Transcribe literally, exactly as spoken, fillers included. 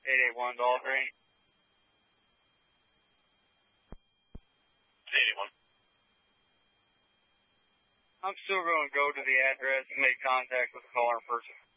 eight eight one, all three. eight eight one. I'm still going to go to the address and make contact with the caller in person.